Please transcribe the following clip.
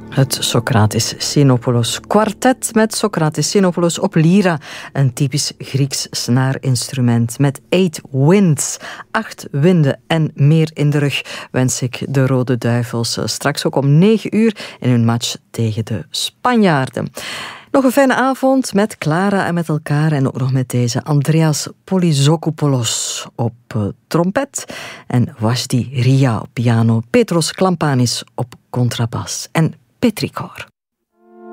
Het Socrates Xenopoulos kwartet met Socrates Xenopoulos op lira. Een typisch Grieks snaarinstrument met 8 winds. 8 winden en meer in de rug wens ik de Rode Duivels straks ook om 9 uur in hun match tegen de Spanjaarden. Nog een fijne avond met Clara en met elkaar en ook nog met deze Andreas Polysokopoulos op trompet en Wajdi Ria op piano, Petros Klampanis op contrabas en Petricor.